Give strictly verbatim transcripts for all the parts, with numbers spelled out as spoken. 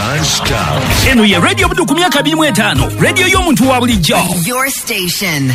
non-stop. Eno ye Radio Buddu ku myaka abiri mu etaano. Radio y'omuntu wa bulijjo. Your station.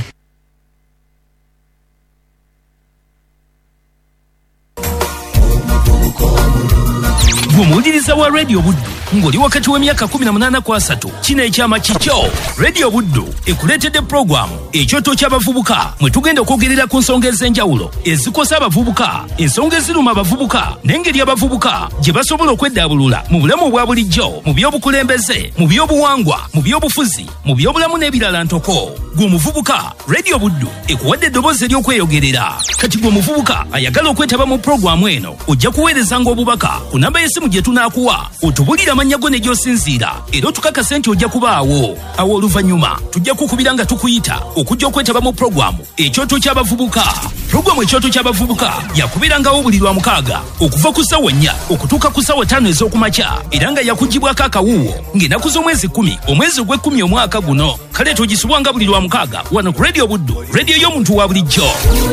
Gumuuliriza wa Radio Buddu ng'oli wakati w'emyaka kumi na munaana ku asatu. Kino ekyama kikyo. Radio Buddu ekuleetedde puroguramu ekyoto ky'abavubuka mwe tugenda okwogerera ku nsonga ez'enjawulo ezikosa abavubuka, ensonga eziruma abavubuka n'engeri abavubuka gye basobola okweddabulula mu bulamu obwa bulijjo, mu by'obukulembeze, mu by'obuwangwa, mu by'obufuzi, mu by'obulamu n'ebirala ntoko. Gwe omuvubuka, Radio Buddu ekuwadde eddoboozi ery'okweyogerera. Kati gwe omuvubuka ayagala okwetaba mu puroguramu eno ojja kuweerezanga obubaka ku namba y'essimu gye tunaakuwa otubulira amannya go ne gy'osinziira era otukakase nti ojja kubaawo. Awo oluvannyuma tujja kukubira nga tukuyita okujja okwetaba mu puroguramu ekyoto ky'abavubuka. Puroguramu ekyoto ky'abavubuka yakubirangawo buli lwa mukaaga okuva ku ssaawa nnya okutuuka ku ssaawa ttaano ez'okumakya era nga yakugibwako akawuuwo ng'ennaku z'omwezi kkumi omwezi ogw'ekkumi omwaka guno. Kale togisibwanga buli lwa mukaaga wano ku Radio Buddu, radio y'omuntu wa bulijjo.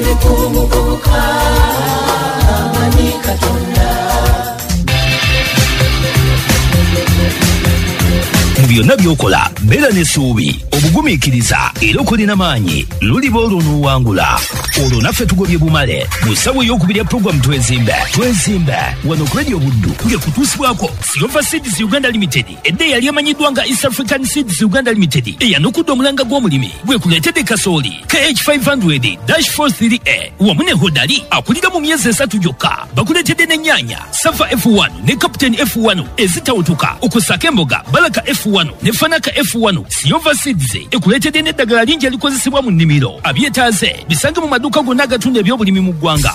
Mu byonna by'okola beera n'essuubi, obugumiikiriza era okolina maanyi luliba olwo n'owangula. Olwo naffe tugobye bumale mu ssawa ey'okubiri ya puroguramu twezimbe twezimbe wano ku Radio Buddu ng'ekutuusibwako Silver Seeds Uganda Limited, edda eyali emanyiddwa nga East African Seeds Uganda Limited eyanukudde omulanga gw'omulimi gwekuleetedde kasooli K H five hundred dash forty-three A wamu ne hodali akulira mu myezi esatu gyokka. Bakuleetedde n'ennyaanya Safa F one ne Captain F one ezitawutuka okusaka emboga Baraka F one ne Fanaka F one. Silver Seeds ekuleetedde n'eddagala lingi erikozesebwa mu nnimiro. Abyetaaze bisange mu maduuka gonna agatunda ebyobulimi mu ggwanga.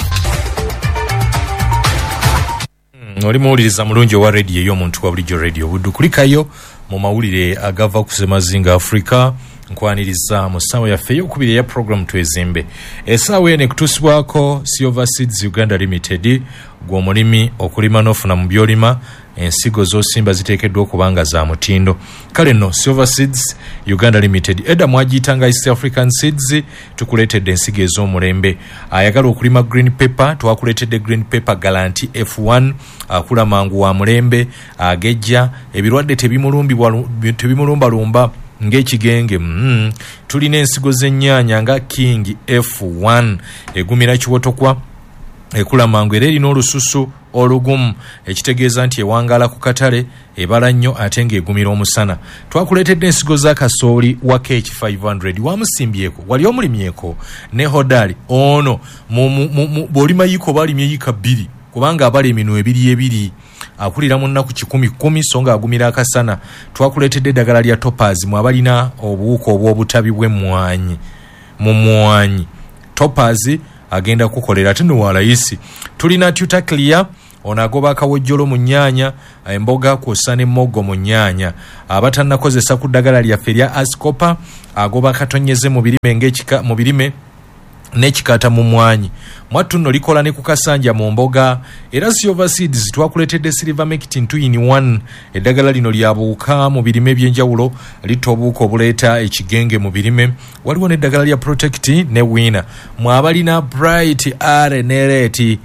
Oli muwuliriza mulungi wa radio y'omuntu wa bulijjo Radio Buddu kulikayo mu mawulire agava ku semazinga Africa nkwaniriza mu ssaawa yaffe ey'okubiri ya puroguramu twezimbe. Essaawa eno ekutuusibwako Silver Seeds Uganda Limited, gw'omulimi okulima n'ofuna mu byolima ensigo z'osimba ziteekeddwa okuba nga za mutindo. Kale nno Silver Seeds Uganda Limited edda mwagiyitanga East African Seeds tukuleetedde ensigo ez'omulembe. Ayagala okulima green pepper twakuleetedde green pepper Galanti F one akula mangu wa mulembe agejja ebirwadde tebimulumbalumba ng'ekigenge. mm. Tulina ensigo z'ennyaanya nga King F one egumira kiwotokwa ekula mangu era erina olususu olugumu ekitegeeza nti ewangaala ku katale ebala nnyo ate ng'egumira omusana. Twakuleetedde ensigo za kasooli wa K H five hundred wamusimbyeko wali omulimyeko ne hodali ono bw'olimayiko balimye yika bbiri kubanga abala eminwe ebiri ebiri akulira mu nnaku kikumi kkumi so nga agumira akasana. Twakuleetedde eddagala lya Topaz mu abalina obuwuka obw'obutabi bw'emmwanyi mu mmwanyi. Topaz agenda kukolera ate no walayisi. Tulina Tutaklia ono agoba akawojjolo mu nnyaanya, emboga kw'ossa n'emmogo mu nnyaanya. Abatannakozesa ku ddagala lyaffe lya Ascopa agoba akatonyeze mu birime ng'ekika mu birime n'ekikata mu mmwanyi. Mwattu nno likola ne ku kasanja mu mboga. Era Silver Seeds twakuleetedde Silver Mectin two in one. Eddagala lino lyabuuka mu birime by'enjawulo litta obuuka obuleeta ekigenge mu birime. Waliwo n'eddagala lya Protect ne Winner. Mwabalina Bright R ne Reti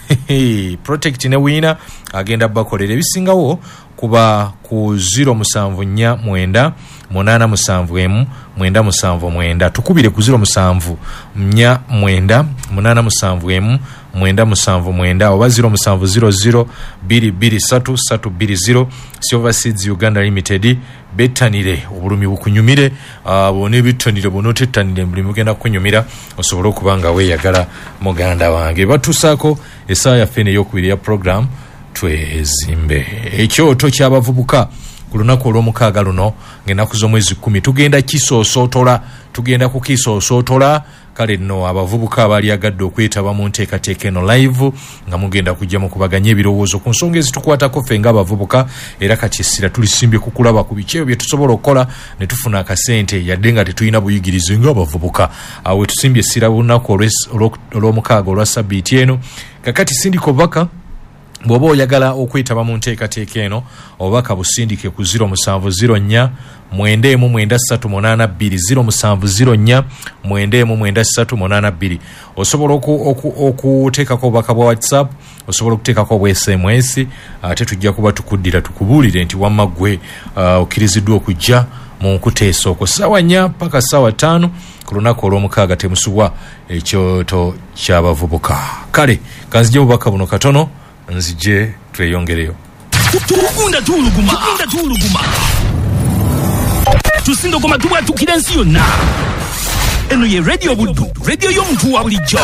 Protect ne Winner agenda bakolera ebisingawo kuba ku zero musanvu nnya mwenda munana musanvu emu mwenda musanvu mwenda. Tukubire ku zero musanvu nnya mwenda munana musanvu emu mwenda musanvu mwenda oba zero musanvu zero zero biri biri satu satu biri zero. Silver Seeds Uganda Limited bettanire obulumi bukunyumire. Bone bettanire bonotettanire bulimi bugenda kunyumira osobola okuba nga weeyagala muganda wange. Batusaako essaawa yaffe ey'okubiri ya program twezimbe. Ekyoto ky'abavubuka ku lunaku olw'omukaaga luno ng'ennaku z'omwezi kkumi tugenda kisoosootola tugenda kukisoosootola. Kale nno abavubuka abaali agadde okwetaba mu nteekateeka eno live nga mugenda kujja mu kubaganya ebirowoozo ku nsonga ezitukwatako ffe ng'abavubuka era kati essira tulisimbye ku kulaba ku biki ebyo bye tusobola okukola ne tufuna akasente yadde nga tetulina buyigirize ng'abavubuka. Awo we tusimbye essira lunaku olw'omukaaga olwa sabbiiti eno. Kakati Sindiko Baka bw'oba oyagala okwetaba mu nteekateeka eno obubaka busindike ku zero musanvu zero nnya mwenda emu mwenda ssatu munaana bbiri zero musanvu zero nnya mwenda emu mwenda ssatu munaana bbiri. Osobola okuteekako obubaka bwa WhatsApp, osobola okuteekako obwa S M S, ate tujja kuba tukuddira tukubuulire nti wamma ggwe okkiriziddwa okujja mu nkuteesa okwo ssaawa nnya paka ssaawa ttaano ku lunaku olw'omukaaga temusubwa ekyoto ky'abavubuka. Kale kanzije obubaka buno katono nzije tweyongereyo. Tukunda tuluguma, tukunda tuluguma. Tusindo koma tuwa tukira nsi yonna. Eno ye Radio Buddu, radio y'omuntu wa bulijjo.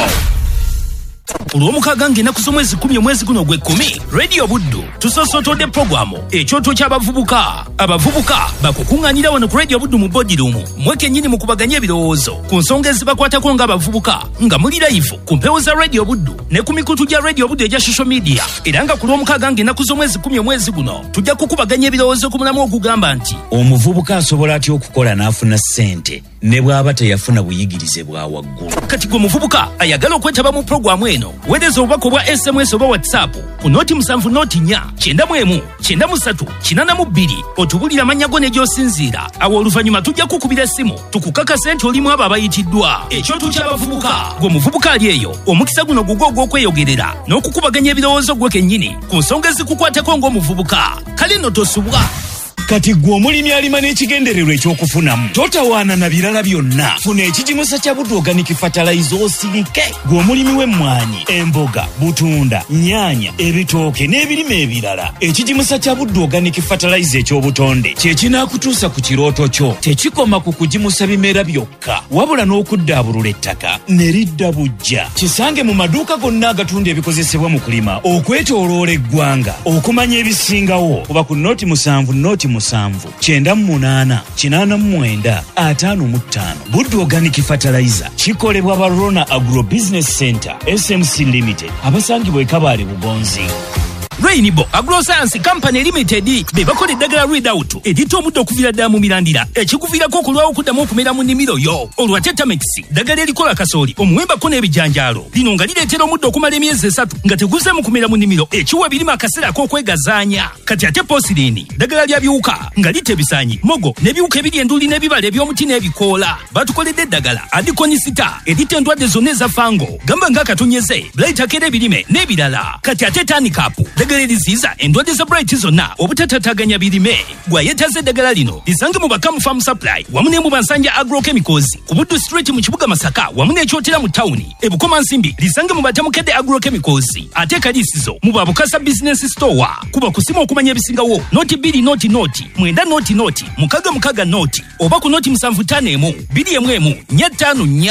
Olw'omukaaga ng'ennaku z'omwezi kumi omwezi guno gwe kkumi, Radio Buddu tusosootodde programu ekyoto ky'abavubuka. Abavubuka bakukuŋŋaanira wano ku Radio Buddu mu bodi ruumu mwe kennyini mukubaganya ebirowoozo ku nsonga ezibakwatako ng'abavubuka nga muli live ku mpewo za Radio Buddu ne ku mikutu gya Radio Buddu egya social media. Era nga ku lw'omukaaga ng'ennaku z'omwezi kumi omwezi guno tujja kukubaganya ebirowoozo ku mulamu ogugamba nti omuvubuka asobola atya okukola n'afuna ssente ne bw'aba teyafuna buyigirize bwa waggulu. Kati gwe muvubuka ayagala okwetaba mu programu eno, weereza obubaka obwa S M S oba WhatsApp ku noti musanvu noti nnya kyenda mu emu kyenda mu ssatu kinaana mu bbiri otubulira amannya go ne gy'osinziira. Awo oluvannyuma tujja kukubira essimu tukukakasa nti olimu abo abayitiddwa. Ekyoto ky'abavubuka, gwe muvubuka ali eyo, omukisa guno gugwo ogw'okweyogerera n'okukubaganya ebirowoozo gwe kennyini ku nsonga ezikukwatako ng'omuvubuka. Kale nno tosubwa. Kati gwe omulimi alima n'ekigendererwa ekyokufunamu totawaana na birala byonna. Funa ekigimusa kya Buddu Organic Fertilizer osirike. Gwe omulimi w'emmwanyi, emboga, butunda, nnyaanya, ebitooke n'ebirime ebirala. Ekigimusa kya Buddu Organic Fertilizer eky'obutonde kye kinaakutuusa ku kirooto kyo. Tekikoma ku kugimusa bimera byokka, wabula n'okuddaabulula ettaka ne lidda bujja. Kisange mu maduuka gonna agatunda ebikozesebwa mu kulima okwetooloola eggwanga. Okumanya ebisingawo kuba ku noti musanvu noti musanvu kyenda mu munaana kinaana mu mwenda ataano mu ttaano. Buddu Organic Fertilizer kikolebwa ba Rona Agro Business Center S M C Limited abasangibwa e Kabaale Bugonzi. Rainbow Agroscience Company Limited be bakola eddagala Readout editta omuddo okuviira ddala mu mirandira ekikuviirako okulwawo okuddamu okumera mu nnimiro yo. Olwa Tetramex ddagala erikola kasooli omuwembako n'ebijanjaalo lino nga lireetera omuddo okumala emyezi esatu nga teguzeemu kumera mu nnimiro ekiwa ebirime akaseera ak'okwegazaanya. Kati ate Posirini ddagala lya biwuka nga litta ebisaanyi, mogo n'ebiwuka ebiri enduli n'ebibala eby'omuti n'ebikoola. Batukoledde eddagala Adikonisita eritta endwadde zonna eza fango gamba ng'akatonyeze Bright akera ebirime n'ebirala. Kati ate Tanikapu eddagala eriziyiza endwadde za Bright zonna obutatataaganya birime. Gwayetaze eddagala lino lisange mu Bakamu Farm Supply wamu ne mu Bansanja Agrochemicals ku Buddu Street mu kibuga Masaka wamu n'ekyotera mu tawuni. Ebukoma Nsimbi lisange mu Batamukedde Agrochemicals. Ate Kalisizo mu Babukasa Business Store. Kuba kusima okumanya ebisingawo noti bbiri noti noti mwenda noti noti mukaga mukaga noti oba ku noti musanvu ttaano emu bbiri emu emu nnya ttaano nnya.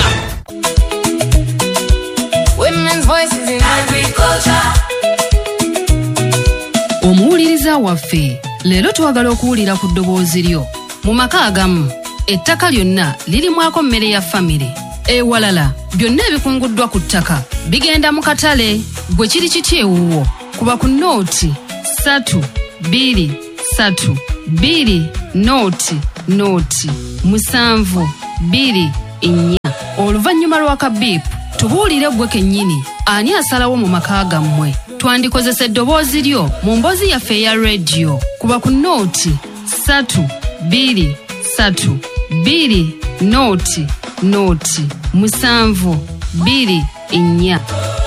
Women's voices in agriculture. Omuwuliriza waffe, leero twagala okuwulira ku ddoboozi lyo. Mu maka agamu ettaka lyonna lirimwako mmere ya famire. Ewalala byonna ebikunguddwa ku ttaka bigenda mu katale. Gwe kiri kiti ewuwo? Kuba ku nooti ssatu bbiri ssatu bbiri nooti nooti musanvu bbiri nnya. Oluvannyuma lw'akabiipu tubuulire gwe kennyini ani asalawo mu maka gammwe. Twandikozesa eddoboozi lyo mu mboozi yaffe eya radio. Kuba ku nooti ssatu bbiri ssatu bbiri nooti nooti musanvu bbiri nnya.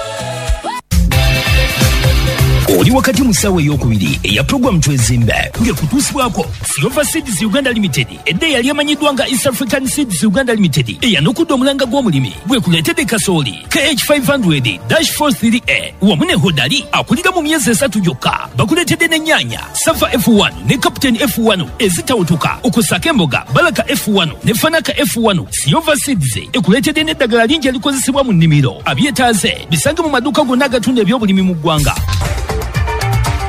Oli wakati mu ssaawa ey'okubiri eya pulogulaamu twezimbe ng'ekutuusibwako Silver Seeds Uganda Limited edda eyali emanyiddwa nga East African Seeds Uganda Limited eyanukudde omulanga gw'omulimi gwekuleetedde kasooli K H five hundred dash forty-three A wamu ne Hodali akulira mu myezi esatu gyokka. Bakuleetedde n'ennyaanya Safa F one ne Captain F one ezitawutuka okusaka emboga Baraka F one ne Fanaka F one. Silver Seeds ekuleetedde n'eddagala lingi erikozesebwa mu nnimiro. Abyetaaze bisange mu maduuka gonna agatunda eby'obulimi mu ggwanga.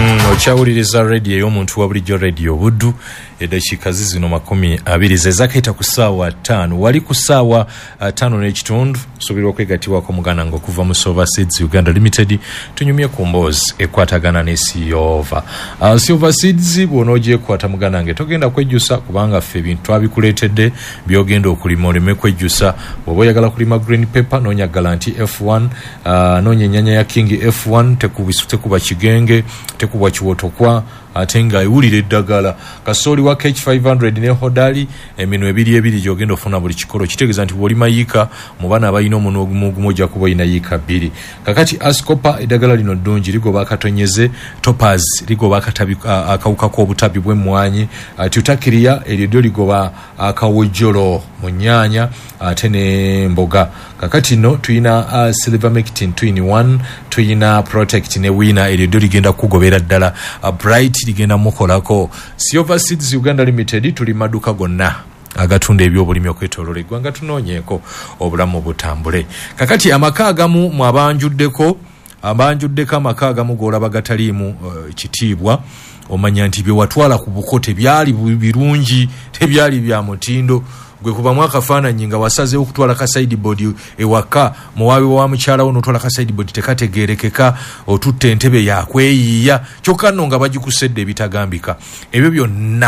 Mm, okyawuliriza radio y'omuntu wa bulijjo radio buddu eddakiika zino makumi abiri ze zakaita ku ssaawa ttaano wali ku ssaawa uh, ttaano n'ekitundu suubirwa okwegattibwako muganda ng'okuva mu Silver Seeds Uganda Limited tunyumye ku mboozi ekwatagana ne Silver uh, Silver Seeds bw'onogyekwata muganda nge togenda kwejjusa kubanga ffe ebintu twabikuleetedde byogenda okulima oleme kwejjusa bw'oba oyagala kulima green pepper noonya galanti F one uh, noonya ennyanya ya King F one tekuba kigenge tekubwa kiwotokwa ate nga ewulira eddagala kasooli wa K H five hundred ne hodali emino ebiri ebiri gyogenda ofuna buli kikolo kitegeeza nti bw'oli mayiika mu baana abalina omuno ogumu ojja kuba olina yiika bbiri kakati Ascopa eddagala lino ddungi ligoba akatonyeze Topaz ligoba akatabi akawuka k'obutabi bw'emmwanyi tutakiriya eryo ddyo ligoba akawojjolo mu nnyaanya ate n'emboga kakati no tuyina uh, Silver Mectin two in one tuyina Protect ne Winner eryo ddyo ligenda kugobera ddala uh, Bright ligenda mukolako. Silver Seeds Uganda Limited tuli maduka gonna agatunda ebyobulimi okwetooloola eggwanga tunoonyeeko obulamu butambule. Kakati amaka agamu mu abanjuddeko abanjuddeko amaka agamu g'olaba gataliimu uh, kitiibwa omanya nti bye watwala ku buko tebyali birungi tebyali bya mutindo gwe kuba mwaka faananyi nga wasaze okutwala ka sideboard ewaka muwawe wa mukyala wo n'otwala ka sideboard tekategeerekeka otutte entebe yakweyiiya kyokka nno nga bagikusedde ebitagambika ebyo byonna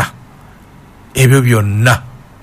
ebyo byonna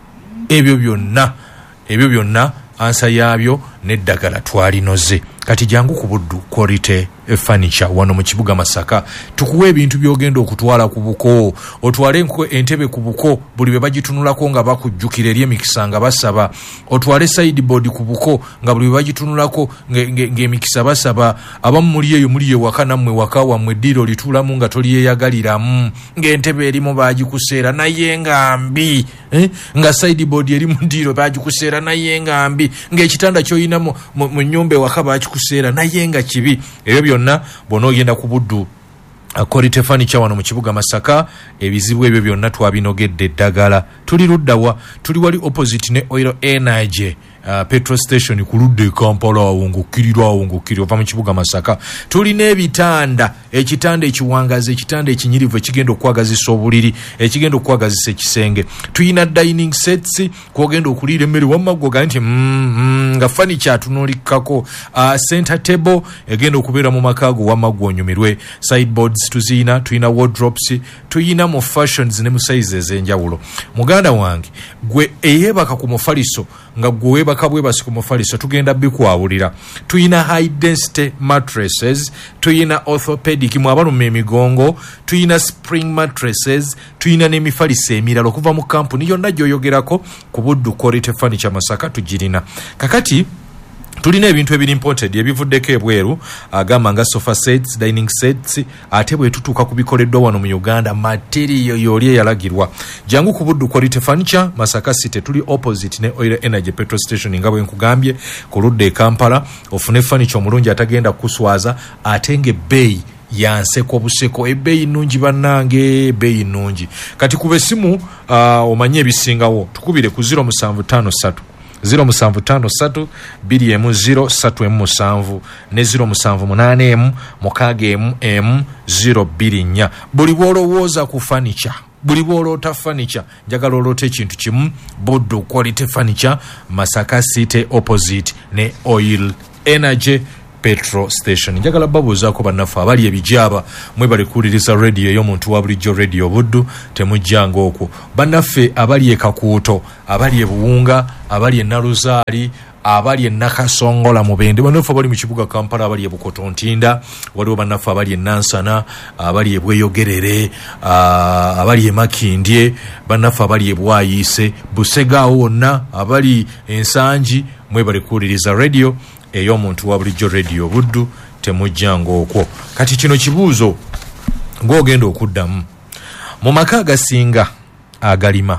ebyo byonna ebyo byonna ansa yaabyo n'eddagala twalinoze kati jangu ku buddu quality furniture wano mu kibuga Masaka tukuwa ebintu byogenda okutwala ku buko otwale enko entebe ku buko buli be bagitunulako nga bakujjukira eri emikisa nga basaba otwale sideboard ku buko nga buli be bagitunulako ng'emikisa basaba abamu muli eyo muli ewaka nammwe waka wammwe ddiiro litulamu nga toliyeyagaliramu ng'entebe erimu baagikuseera naye nga mbi eh? nga sideboard eri mu ddiiro baagikuseera naye nga mbi ng'ekitanda ky'olina mu nnyumba ewaka baakikuseera naye nga kibi ebyo byonna bw'onoogenda ku buddu quality furniture wano mu kibuga Masaka ebizibu ebyo byonna twabinogedde eddagala tuli luddawa tuli wali opposite ne Oil Energy Uh, petrol station ku ludde Kampala awo ng'okkirirwa awo ng'okkiri ova mu kibuga Masaka tulina ebitanda ekitanda ekiwangazi ekitanda ekinyirivu ekigenda okwagazisa obuliri ekigenda okwagazisa ekisenge tuyina dining sets kwogenda okuliira emmere wamaggo ga nti mm, mm, nga furniture atunuulikako uh, center table egenda okubeera mu makaago wamaggo onyumirwe sideboards tuziyina tuyina wardrobes tuyina mu fashions ne mu sizes ez'enjawulo muganda wange gwe eyeebaka ku mufaliso nga gwe bakabwe basiku mufaliso tugenda bikwawulira tuyina high density mattresses tuyina orthopedic mu abaluma emigongo tuyina spring mattresses tuyina n'emifaliso emirala okuva mu kampuni yonna gy'oyogerako ku buddu quality furniture Masaka tugirina kakati tulina ebintu ebiri imported ebivuddeko ebweru agamba nga sofa sets dining sets ate bwe tutuuka ku bikoleddwa wano mu Uganda material yoli eyalagirwa jangu ku buddu quality furniture Masaka City tuli opposite ne Oil Energy petrol station nga bwe nkugambye ku ludde Kampala ofune furniture omulungi atagenda kuswaza atenge bay yanseko buseko ebbeeyi nnungi bannange ebbeeyi nnungi kati ku besimu uh, omanye ebisingawo tukubire ku zero seven five three zero seven five three biri emu zero three emu seven ne zero seven eight emu mukaaga emu emu zero two four buli bw'olowooza ku furniture buli bw'oloota furniture njagala oloota ekintu kimu buddu quality furniture Masaka City opposite ne Oil Energy petrol station njagala babuuzaako bannaffe abali ebijaba mwe bali kuwuliriza radio y'omuntu wa bulijjo radio buddu temujjanga okwo bannaffe abali e Kakuuto abali e Buwunga abali e Naluzaali abali e Nakasongola Mubende bannaffe abali mu kibuga Kampala abali e Bukoto Ntinda waliwo bannaffe abali e Nansana abali e Bweyogerere abali e Makindye bannaffe abali e Bwayiise Busegaawo wonna abali ensangi mwe bali kuwuliriza radio ey'omuntu wa bulijjo radio buddu temujjanga okwo kati kino kibuuzo ng'ogenda okuddamu mu maka agasinga agalima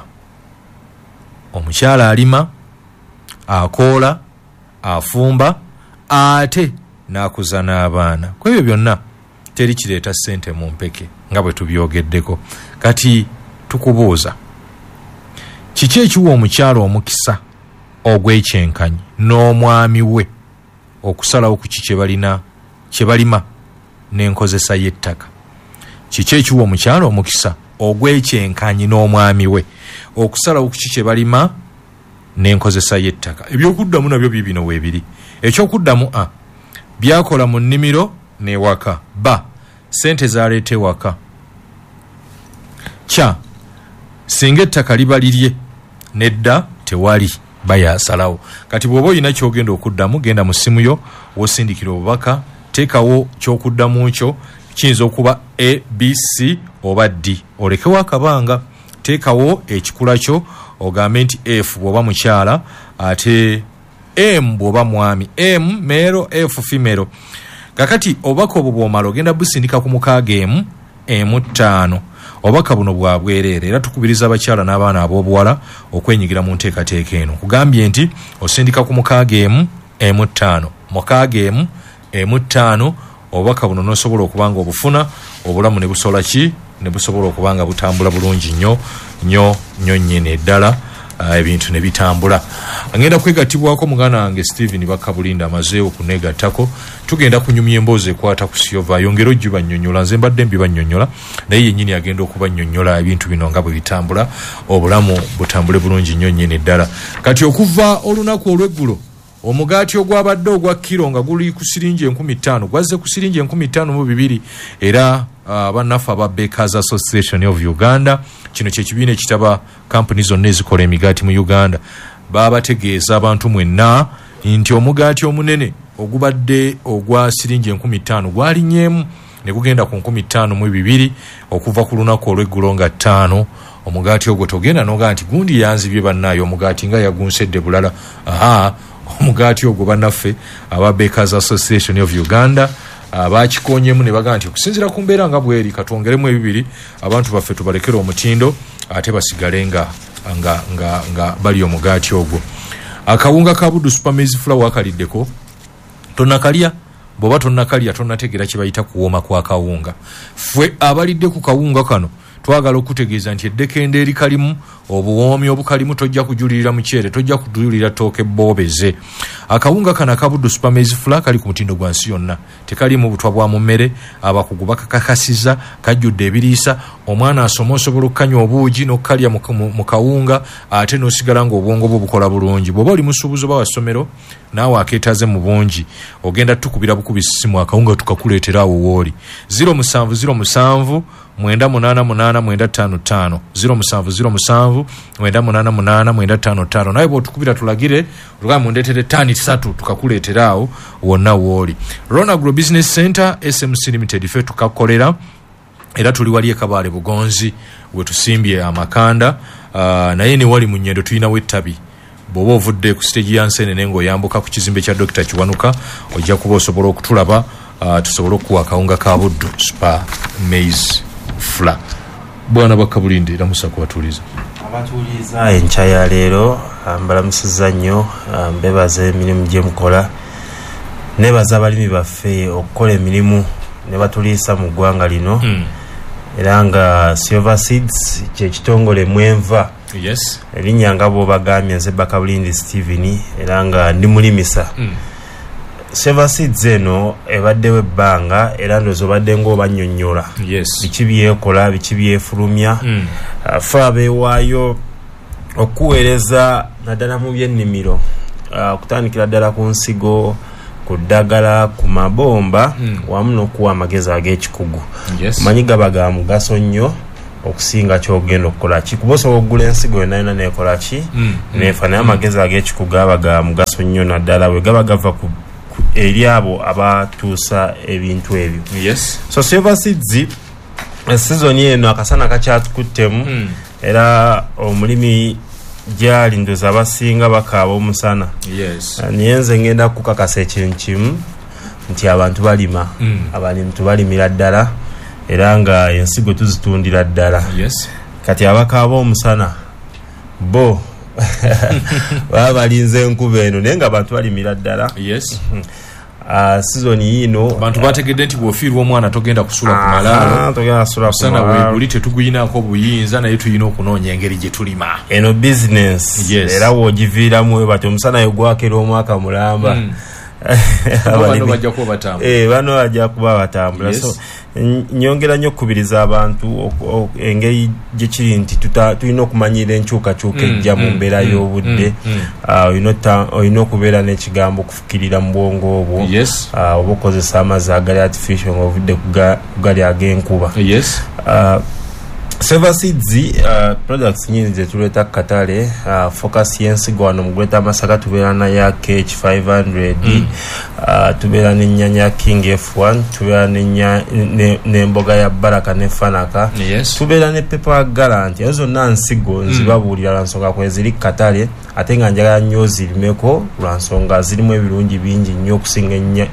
omukyala alima akoola afumba ate n'akuza n'abaana ku ebyo byonna teri kireeta ssente mu mpeke nga bwe tubyogeddeko kati tukubuuza kiki ekiwa omukyala omukisa ogw'ekyenkanyi n'omwami we okusalawo ku kiki kye balina kye balima n'enkozesa y'ettaka kiki ekiwa omukyala omukisa ogwekyenkanyi n'omwami we okusalawo ku kiki balima n'enkozesa y'ettaka. Ebyokuddamu nabyo bibino weebiri. Ekyokuddamu a byakola mu nnimiro n'ewaka. Ba sente zaleeta ewaka. Kya singa ettaka liba lirye nedda tewali bayasalawo. Kati bw'oba olina kyogenda okuddamu genda mu ssimu yo wosindikira obubaka teekawo kyokuddamu kyo kiyinza okuba A, B, C oba D. Olekewo akabanga teekawo ekikula kyo ogambe nti F bw'oba mukyala ate M bw'oba mwami. M mero, F female. Kakati obubaka obwo bw'omala ogenda busindika ku mukaaga emu emu ttaano. Obubaka buno bwa bwereere era tukubiriza abakyala n'abaana ab'obuwala okwenyigira mu nteekateeka eno. Kugambye nti osindika ku mukaaga emu emu ttaano. Mukaaga emu emu ttaano obubaka buno n'osobola okubanga obufuna obulamu ne busobola ki ne busobola okubanga butambula bulungi nnyo nnyo nnyo nnyene ddala ebintu ne bitambula. Ngenda kwegattibwako muganda wange Steven Bakabulinda amaze okunegattako. Tugenda kunyumya emboozi ekwata ku Siova yongera ojjuba nnyonnyola nze mbadde mbiba nnyonnyola naye yennyini agenda okuba nnyonnyola ebintu bino nga bwe bitambula obulamu butambule bulungi nnyo nnyene ddala. Kati okuva olunaku olw'eggulo omugaati ogwabadde ogwa kiro nga guli ku siringi enkumi ttaano gwazze ku siringi enkumi ttaano mu bibiri era abannaffe aba Bakers Association of Uganda kino kye kibiina ekitaba kampuni zonna ezikola emigaati mu Uganda baabategeeza abantu mwenna nti omugaati omunene ogubadde ogwa siringi enkumi ttaano gwalinyeemu ne gugenda ku nkumi ttaano mu bibiri okuva ku lunaku olw'eggulo nga ttaano. Omugaati ogwo togenda noga nti gundi yanzibye bannaayo omugaati nga yagunsedde bulala. Aha omugaati ogwo bannaffe aba Bakers Association of Uganda abakikonyeemu ne bagaa nti okusinziira ku mbeera nga bweri katwongeremu ebibiri abantu baffe tubalekera omutindo ate basigale nga nga nga nga bali omugaati ogwo. Akawunga ka Buddu Super Maize Flour akaliddeko tonnakalya bw'oba tonnakalya tonnategeera kye bayita kuwooma kwa kawunga. Ffe abalidde ku kawunga kano twagala okutegeeza nti eddekende eri kalimu obuwoomi obukalimu tojja kujulirira mukyere tojja kujulirira tooke boobeze. Akawunga kano aka Buddu Super Maize Flour kali ku mutindo gwa nsi yonna tekalimu butwa bwa mu mmere abakugu bakakakasiza kajjudde ebiriisa omwana asoma osobola okukanywa obuugi n'okukalya mu kawunga ate n'osigala ng'obwongo bwo bukola bulungi. Bw'oba oli musuubuzi oba wa ssomero naawe akeetaaze mu bungi ogenda tukubira bukubi ssimu akawunga tukakuleetera awo wooli. zero musanvu zero musanvu mwenda munana munana mwenda tano tano zero musanvu zero musanvu mwenda munana munana mwenda tano tano. Naye bw'otukubira tulagire luga mundeetere ttaani ssatu tukakuleetera awo wonna wooli. Rona Agro Business Center S M C Limited ffe tukakolera era tuli wali e Kabale Bugonzi we tusimbye amakanda uh, naye ne wali mu nnyendo tulinawo ettabi. Bw'oba ovudde ku stage ya Nseenene ng'oyambuka ku kizimbe kya Dokita Kiwanuka ojja kuba osobola okutulaba uh, tusobole okuwa akawunga ka Buddu Super Maize Flour. Bwana Bakabulinde era musa kubatuliza abatuliza enkya ya leero mbalamusiza nnyo mbebaza emirimu gye mukola nebaza abalimi baffe okukola emirimu ne batuliisa mu ggwanga lino mm. era nga Silver Seeds kyekitongole mwenva. Yes. Erinnya nga bw'obagambye nze Bakabulinde Steven era nga ndi mulimisa. Mm. Silver Seeds eno ebaddewo ebbanga era ndozo obadde ng'obannyonnyola. Yes. Biki byekola biki byefulumya. Mm. Uh, fe abeewaayo okuweereza naddala mu byennimiro uh, okutandikira ddala ku nsigo ku ddagala ku mabomba mm. wamu n'okuwa amagezi ag'ekikugu. Yes. Manyi gaba ga mugaso nnyo okusinga kyogenda okukola ki kuba osobola okugula ensigo yonna yonna neekola ki mm. neefa naye amagezi ag'ekikugu gaba ga mugaso nnyo naddala bwe gaba gava ku eri abo abatuusa ebintu ebyo. Yes. So Silver Seeds season eno akasana kakyatukuttemu mm. era omulimi gyali ndoza abasinga bakaaba omusana. Yes. Naye nze ngenda kukakasa ekintu kimu nti abantu balima mm. abalimi tubalimira ddala era nga ensigo tuzitundira ddala. Yes. Kati abakaaba omusana bo baba balinze enkuba eno naye nga abantu balimira ddala. Yes. Uh, season yino bantu bategedde nti bw'ofiirwa omwana togenda kusula ku malaalo togenda kusula ku malaalo weeguli tetuguyinaako buyinza naye tulina okunoonya engeri gye tulima eno business. Yes. Era w'ogiviiramu bati omusana yogwakera omwaka mulamba mm. bano bajja kuba batambula eh bano bajja kuba batambula yes. So nyongera nnyo kubiriza abantu engeri gye kiri nti tulina okumanyira enkyukakyuka ejja mu mbeera y'obudde olina okubeera n'ekigambo okufukirira mu bwongo obwo oba okozesa amazzi agali artificial ng'ovudde ku gali ag'enkuba. Silver Seeds uh, products nyingi zetuleeta katale uh, focus yensigo wano mu Greater Masaka tubeera na ya K H five hundred mm. uh, tubeera n'ennyanya ya King F one tubeera n'emboga ya Baraka ne Fanaka yes. tubeera ne Pepper Gallant ezo zonna nsigo nzibabuulira lwa nsonga kwe ziri katale ate nga njagala nnyo zirimeko lwa nsonga zirimu ebirungi bingi nnyo okusinga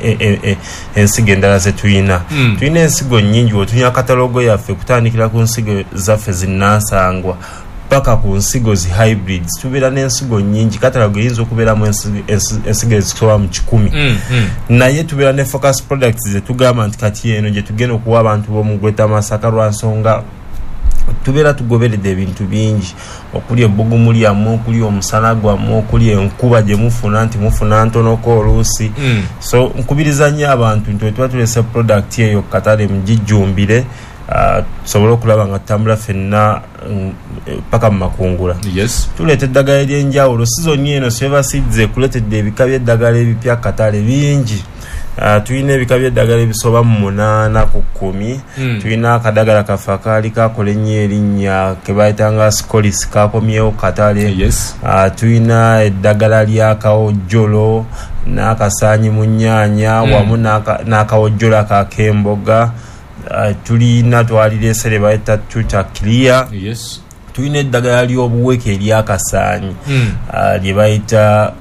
ensigo endala ze tuyina mm. tuyina ensigo nnyingi otunya katalogo yaffe kutandikira ku nsigo zaffe zinnansangwa paka ku nsigo zi hybrids tubeera n'ensigo nnyingi katalogo eyinza okubeeramu ensigo ezisoba mu kikumi mm, mm. naye tubeera ne focus products zetugamba nti kati eno gye tugenda okuwa abantu b'omu Greater Masaka lwa nsonga tubeera tugoberedde ebintu bingi okuli ebbugumu lyammwe okuli omusana gwammwe okuli enkuba gye mufuna nti mufuna ntonoko oluusi mm. so nkubiriza nnyo abantu nti wetuba tulese product eyo katale mugijjumbire Uh, tusobole okulaba nga tutambula ffenna paka mu makungula yes. tuleeta eddagala ery'enjawulo sizoni eno Silver Seeds ekuleetedde ebika by'eddagala ebipya katale bingi uh, tulina ebika by'eddagala ebisoba mu munaana ku kkumi mm. tulina akadagala kaffe akaali kakola ennyo erinnya ke bayitanga scolis kakomyewo katale yes. uh, tulina eddagala ly'akawojjolo n'akasaanyi mu nnyaanya mm. wamu n'akawojjolo akakemboga. Uh, tulina twalireesere bayita tuta clear yes. tulina eddagala ly'obuweke eryakasaanyi mm. uh, lye bayita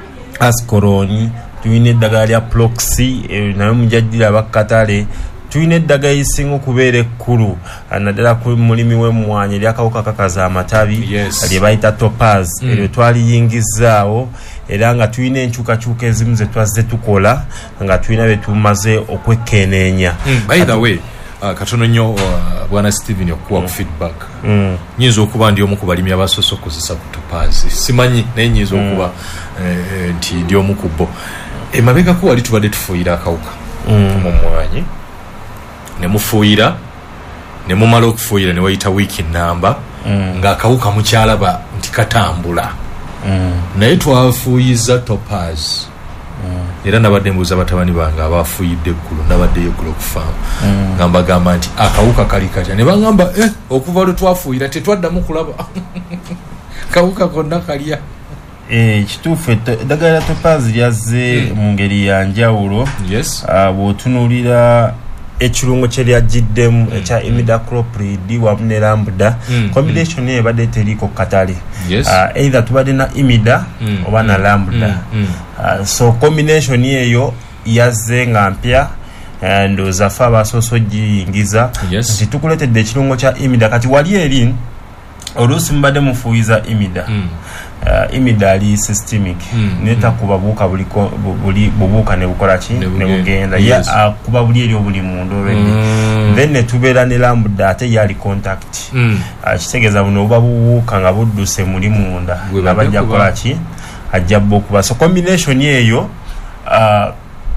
ascoroni tulina eddagala lya proxy e, naye mujajjira bakatale tulina eddagala erisinga okubeera ekkulu naddala ku mulimi w'emmwanyi eryakawuka kakaza amatabi yes. lye bayita topaz mm. eryo twaliyingizaawo era nga tulina enkyukakyuka ezimu ze twazze tukola nga tulina bye tumaze okwekenneenya mm. by the way uh, katono nnyo uh, bwana Steven okuwa mm. ku feedback mm. nyinza okuba ndi omu ku balimi abasoose okukozesa ku topaz simanyi naye nyinza mm. okuba eh, nti ndi omu ku bo emabegako wali tubadde tufuuyira akawuka mm. mu mmwanyi ne mufuuyira ne mumala okufuuyira ne wayita wiiki nnamba mm. ng'akawuka mukyalaba nti katambula mm. naye twafuuyiza topaz mm. era nabadde mbuuza batabani bange abafuuyidde eggulu nabaddeyo eggulo okufaamu mm. nga mbagamba nti akawuka kali katya ne bagamba eh, okuva lwe twafuuyira tetwaddamu kulaba kawuka konna kalya eh kituufu eddagala lya topaz lyazze mm. mu ngeri ya njawulo yes. uh, bw'otunuulira ekirungo kye lyajjiddemu mm. ekya imidacloprid wamu ne lambda mm. combination eyo ebadde teriiko katale yes. uh, either tubadde na imida mm. oba na lambda mm. Mm. Uh, so combination eyo yazze nga mpya uh, ndowooza ffe abasoose ogiyingiza yes. nti tukuleetedde ekirungo kya imida kati wali eri oluusi mubadde mufuuyiza imida mm. Uh, imida ali systemic mm. neta kuba buuka buliko buli bubuuka ne bukola ki ne bugenda yes. ya uh, kuba buli eri obuli mundu already mm. then ne tubeera ne lambda ate yali contact mm. uh, kitegeeza buno oba bubuuka nga budduse muli munda nabajja kukola ki ajja bbokuba so combination eyo uh,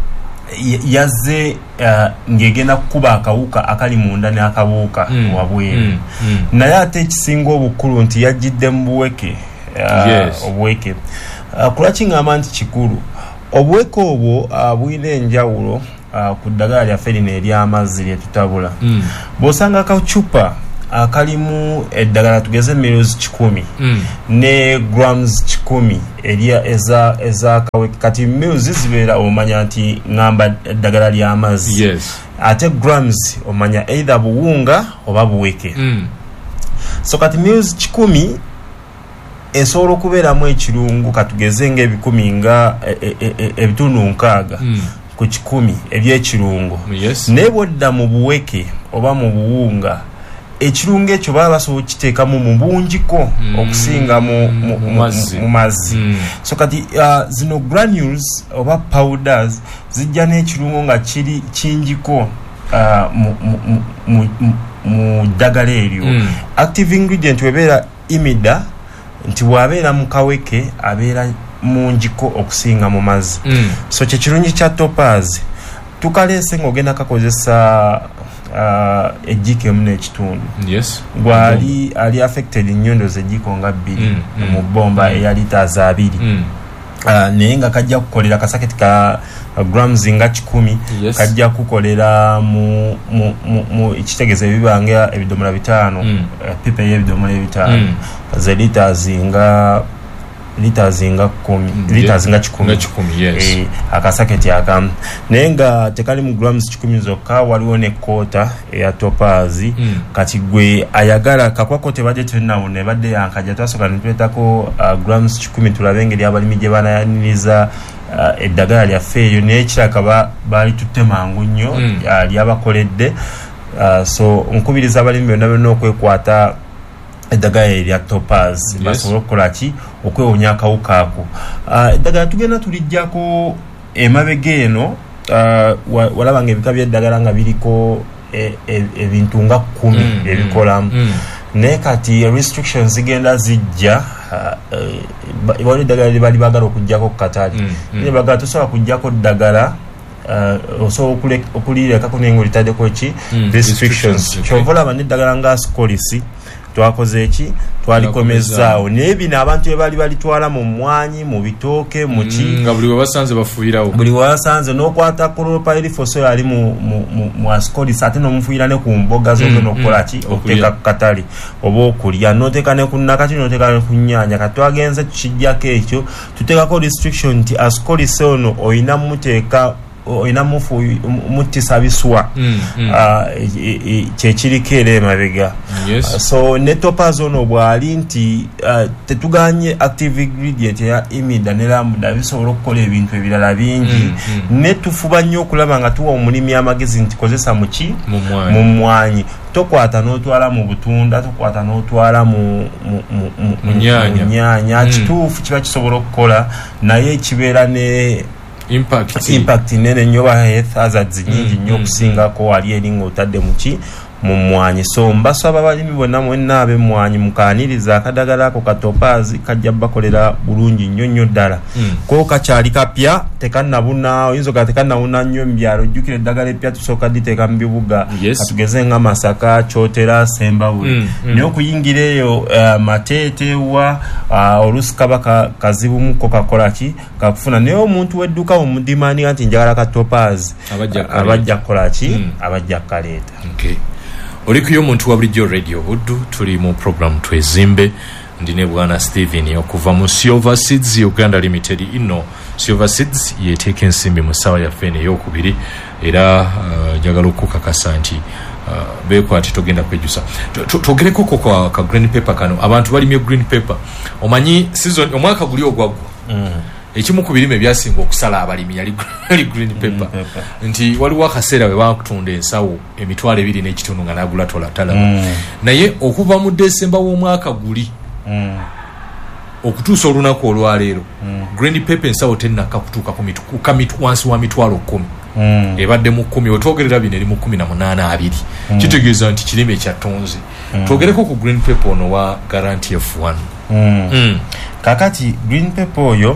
yazze uh, ngegenda kukuba akawuka akali munda n'akabuuka mm. wabweru mm. mm. naye ate ekisinga obukulu nti yajjidde mu buweke uh, yes. obuweke uh, kulaki ngamba nti kikulu obuweke obwo uh, buyina enjawulo uh, ku ddagala lyaffe lino ery'amazzi lye tutabula mm. bw'osanga akacupa akalimu eddagala tugeze miles kikumi mm. ne grams kikumi eria eza eza kaweke kati miles zibeera omanya nti ngamba eddagala ly'amazzi yes. ate grams omanya either buwunga oba buweke mm. so kati miles kikumi esobola okubeeramu ekirungu katugeze ng'ebikumi nga ebitundu nkaaga mm. ku kikumi ebyekirungo yes. naye bwodda mu buweke oba mu buwunga ekirungo ekyo baba basobola okiteekamu mu bungiko mm. okusinga mu, mu, mu, mu mazzi mm. so kati uh, zino granules oba powders zijja n'ekirungo nga kiri kingiko uh, mu, mu, mu, mu, mu ddagala eryo mm. active ingredient webeera imida nti bwabeera mu kaweke abeera munjiko okusinga mu mazzi mm. so kyekirungi kya topaz tukalese ng'ogenda kakozesa uh, ejjiko emu n'ekitundu yes gwali ali affected nnyondo z'ejjiko nga bbiri mm, mm, mu bbomba mm. eya liters abiri mm. uh, naye nga kajja kukolera kasaketi ka uh, grams nga kikumi yes. kajja kukolera mu, mu, mu, mu ekitegeeza ebibanga ebidomola bitaano mm. uh, pipa y'ebidomola ebitaano mm. ze liters nga liters nga kumi mm. liters nga kikumi yes. e, akasaketi akamu naye nga tekali mu grams kikumi zokka waliwo ne kota eya topazi mm. kati gwe ayagala kakwako tebadde tenawo ne badde yankajja twasoka nitwetako uh, grams kikumi tulabe engeri abalimi gye banayaniriza uh, eddagala lyaffe eyo naye kiraka baali tutte mangu nnyo mm. uh, lyabakoledde uh, so nkubiriza abalimi byonna byonna okwekwata eddagala erya topaz yes. basobola okukola ki okwewonya akawuka ako uh, eddagala tugenda tulijjako emabega eno uh, walaba nga ebika by'eddagala nga biriko ebintu e, e nga kkumi mm, ebikolamu mm, mm. naye kati restrictions zigenda zijja uh, uh, waliwo eddagala lye bali baagala okuggyako ku katale mm, mm. ne bagala tosobola kuggyako ddagala Uh, osobola okuliirekako naye ngaolitaddeko eki mm, restrictions kyova olaba n'eddagala nga scolisi twakoze eki twalikomezaawo naye bino abantu bye bali balitwala mu mmwanyi mu bitooke mu ki mm, nga buli webasanze bafuuyirawo buli webasanze n'okwata chlorpyrifos ali mu, mu, mu, mu ascolisi ate n'omufuuyira ne ku mboga zogenda mm, okukola ki mm, okuteeka ku katale oba okulya n'oteeka ne ku nakati n'oteeka ne ku nnyanja kati twagenze tukijjako ekyo tuteekako restriction nti ascolisi ono oyina muteeka oyina mufu mutisa biswa mm, mm. uh, kyekiriko era emabega yes. uh, so ne topaz ono bwali nti uh, tetuganye active ingredient ya imida ne lambda bisobola okukola ebintu ebirala bingi mm, mm. ne tufuba nnyo okulaba nga tuwa omulimi amagezi nti kozesa muki mu mmwanyi tokwata n'otwala mu butunda tokwata n'otwala mu nnyanya kituufu kiba kisobola okukola naye kibeera ne impact impact nene nnyo ba health hazards nyingi nnyo okusingako wali eri ng'otadde muki mu mmwanyi so mbasaba abalimi bonna mwenna ab'emmwanyi mukaaniriza akadagala ako katopaazi kajja bakolera bulungi nnyo nnyo ddala mm. ko kakyali kapya tekannabuna oyinza oga tekannabuna nnyo mu byalo jjukira eddagala eppya tusooka diteeka mu bibuga yes. katugeze nga Masaka Kyotera Sembabule mm. mm. naye okuyingira eyo uh, Mateete wa uh, oluusi kaba kazibumu kakola ki kakufuna naye omuntu wedduka omudimani nti njagala katopaazi abajja kukola ki mm. abajja kaleeta okay. Olikuyo omuntu wa bulijjo radio Buddu tuli mu program twezimbe ndine bwana Steven okuva mu Silver Seeds Uganda Limited ino Silver Seeds yeteeka ensimbi mu ssaawa yaffe ey'okubiri era uh, njagala okukakasa nti uh, beekwati togenda kwejusa twogereko ko ka green paper kano abantu balimye green paper omanyi season omwaka guli ogwaggwa mm. ekimu ku birime byasinga okusala abalimi yali green paper mm, nti waliwo akaseera we bakutunda ensawo emitwalo ebiri n'ekitundu nga nagula tolatala mm. naye okuva mu Desemba w'omwaka guli mm. okutuusa olunaku olwaleero mm. green paper ensawo tennaka kutuuka ku wansi wa mitwalo kkumi mm. ebadde mu kkumi wetwogerera bino eri mu kkumi na munaana abiri mm. kitegeeza nti kirime kyattonze mm. twogereko ku green paper ono wa Guarantee F one mm. mm. kakati green paper oyo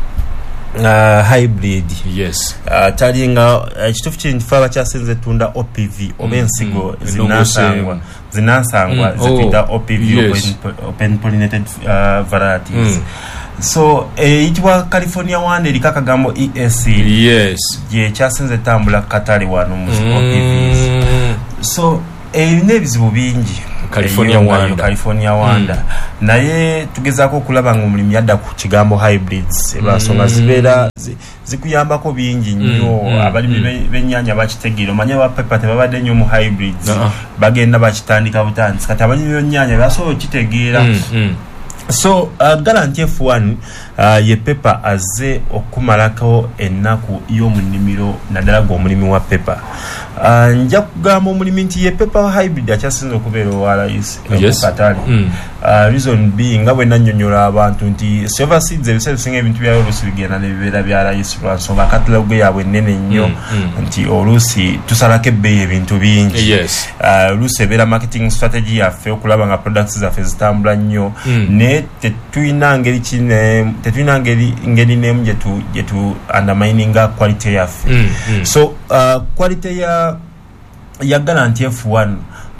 Uh, hybrid yes uh, talinga ekitufu uh, kiri ntifa bakyasinze tunda O P V oba ensigo mm, zinansangwa zinansangwa mm, zituyita oh, O P V yes. open, open pollinated uh, varieties mm. so eyitibwa uh, California one erika akagambo E S yes gye kyasinze tambula katale wano mu mm. O P Vs so erina ebizibu bingi California Wanda California Wanda mm. naye tugezaako okulaba nga omulimi yadda ku kigambo hybrids ebasonga mm. zibeera zikuyambako bingi nnyo mm. abalimi mm. b'ennyaanya bakitegeera omanye ba pepper tebabadde nnyo mu hybrids uh-huh. bagenda bakitandika butandisi kati abalimi b'ennyaanya basobola okitegeera mm. mm. so uh, Guarantee F one uh, ye pepper azze okumalako ennaku y'omunnimiro naddala gw'omulimi wa pepper uh, nja kugamba omulimi nti ye pepper hybrid akyasinza okubeera owa layisi yes. okukatale mm. uh, reason being nga bwe nannyonnyola abantu nti silver seeds ebiseera bisinga ebintu byayo oluusi bigenda ne bibeera bya layisi lwa nsonga katalogo yaabwe nnene nnyo nti oluusi tusalako ebbeeyi ebintu bingi oluusi ebeera marketing strategy yaffe okulaba nga products zaffe zitambula nnyo naye tetulina ngeri kine tetulina ngeri ngeri n'emu gyetu gyetu undermininga quality yaffe so uh, quality ya ya Galant F one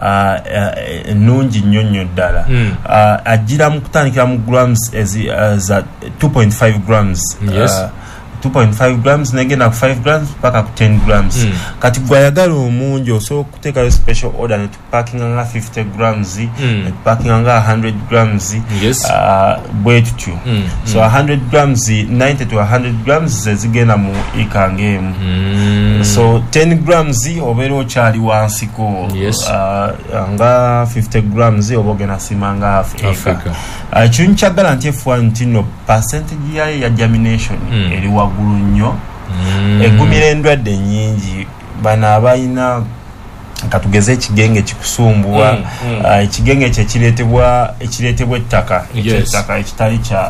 ennungi nnyo nnyo ddala ajjira mu kutandikira mu grams za two point five grams two point five grams negenda ku five grams paka ku ten grams mm. kati gwayagala omungi osobola okuteekayo special order ne tupakinga nga fifty grams mm. ne tupakinga nga one hundred grams yes. uh, bwe tutyo mm. so one hundred grams ninety to one hundred grams zezigenda mu ikanga emu mm. so ten grams obeera okyali wansiko yes. uh, nga fifty grams oba ogenda simanga half acre ekintu uh, kya Galant F one ntino percentage yayo ya germination mm. eri waggulu nnyo mm. egumira endwadde nnyingi bano abalina katugeze ekigenge kikusumbuwa mm. mm. uh, ekigenge kye kireetebwa ekireetebwa ettaka ettaka ekitali kya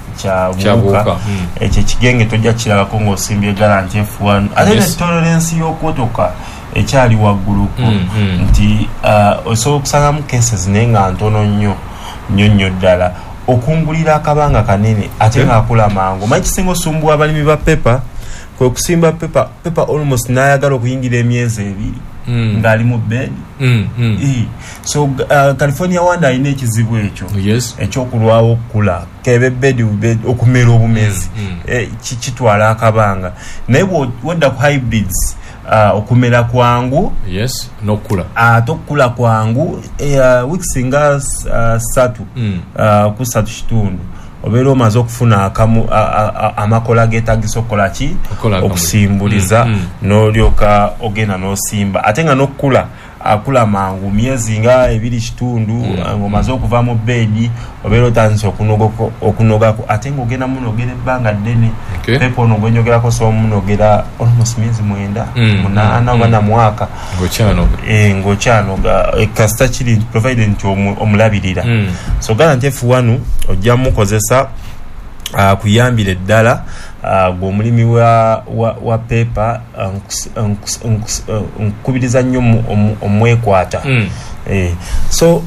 kya buuka mm. ekyo ekigenge tojja kirabako ng'osimbye Galant F one ate yes. ne tolerance y'okwotoka ekyali wagguluko mm. mm. nti uh, osobola okusangamu cases naye nga ntono nnyo nnyo nnyo ddala okungulira akabanga kanene ate okay. ng'akula mangu manyi kisinga osumbuwa abalimi ba pepa kwe kusimba pepa pepa almost n'ayagala okuyingira emyezi ebiri mm. ng'ali mu bed mm, mm. e. so uh, California wanda alina ekizibu ekyo yes. ekyokulwawo okukula kebe bed bed okumera obumezi mm, mm. e, kitwala akabanga naye wodda ku hybrids Uh, okumera kwangu yes nokula ate uh, okukula kwangu uh, weeks nga uh, satu mm. uh, ku satu kitundu obeera omaze okufuna akamu uh, uh, amakola geetagisa okukola ki okusimbuliza mm, mm. n'olyoka ogenda n'osimba ate nga n'okukula akula mangu myezi nga ebiri kitundu mm. ng'omaze okuva mu bedi obeera otandise okunogako ate ng'ogenda munogera ebbanga ddene okay. pepa ono gwenyogerako so munogera almost myezi mwenda mm. munaana oba mm. na mwaka ng'okyanoga e, ng'okyanoga e, kasita kiri provided nti omulabirira mm. so Galant F one ojja mukozesa uh, kuyambira ddala uh, gw'omulimi wa, wa, wa pepa nkubiriza nnyo omwekwata mm. eh, so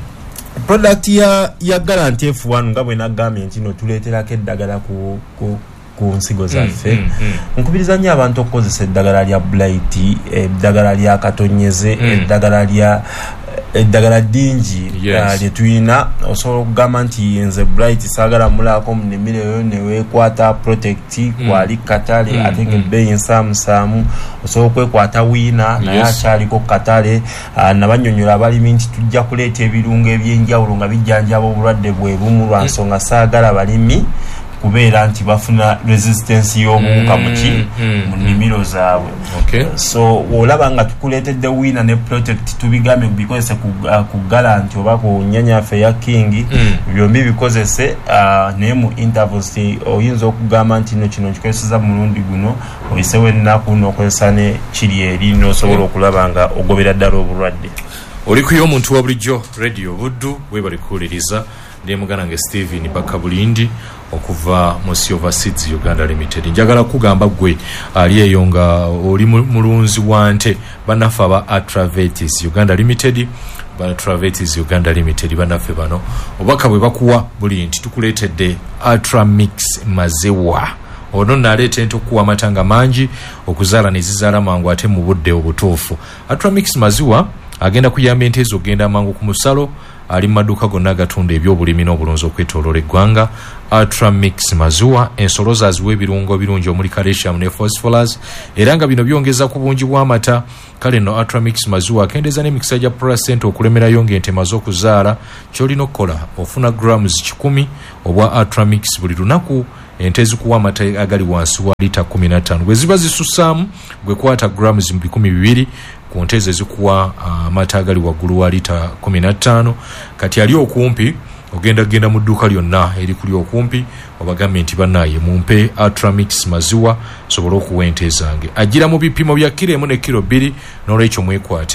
product ya, ya Galant F one nga bwe nagambye nti no tuleeterako eddagala ku, ku, ku nsigo zaffe mm, mm, mm. nkubiriza nnyo abantu okukozesa eddagala lya blight eddagala lya katonyeze mm. eddagala lya eddagala ddingi yes. lye tulina osobola okugamba nti nze bright saagala mulaako mu nnimiro eyo neweekwata protect mm. kwali katale mm. ate ng'ebbeeyi nsaamusaamu osobola okwekwata wiina naye yes. akyaliko katale uh, nabannyonnyola abalimi nti tujja kuleeta ebirungo ebyenjawulo nga bijjanjaba obulwadde bwe bumu lwa nsonga mm. saagala balimi kubeera nti bafuna resistance y'obuwuka muki mu nnimiro zaabwe okay. so olaba nga tukuleetedde wiina ne protect tubigambe bikozese ku, uh, ku Galant oba ku nnyanya yaffe ya King mm. byombi bikozese uh, naye mu intervals oyinza okugamba nti no kino nkikozeseza mulundi guno oyisewo ennaku n'okozesa ne kiri eri n'osobola okulaba nga ogobera ddala obulwadde olikuyo omuntu wa bulijjo radio buddu webalikuwuliriza ndi mugana nge Steven Bakabulindi okuva mu Silver Seeds Uganda Limited. Njagala kugamba gwe ali eyo nga oli mulunzi wante banafa ba Atravetis Uganda Limited ba Atravetis Uganda Limited banafe bano obaka bwe bakuwa buli nti tukuleetedde Ultramix maziwa ono naleeta ento kuwa matanga mangi okuzaala ne zizaala mangu ate mu budde obutuufu. Ultramix maziwa agenda kuyamba ente ezo ogenda mangu ku musalo ali maduka gonna agatunda ebyobulimi n'obulunzi okwetooloola eggwanga. Ultramix maziwa ensolo zaziwa ebirungo birungi omuli calcium ne phosphorus era nga bino byongeza ku bungi bw'amata. Kale no Ultramix maziwa akendeeza n'emikisa gya percent okulemerayo ng'ente maze okuzaala. ky'olina okukola ofuna grams kikumi obwa Ultramix buli lunaku. Ente zikuwa amata agali wansi wa lita kumi na ttaano bwe ziba zisussaamu gwe kwata grams bikumi bibiri ku nte ze zikuwa amata uh, agali waggulu wa lita kumi na ttaano. Kati ali okumpi ogenda genda mu dduuka lyonna eri kuli okumpi obagambe nti bannaye mumpe Ultramix maziwa sobole okuwa ente zange. Agira mu bipimo bya kiro emu ne kiro bbiri n'olwekyo mwekwate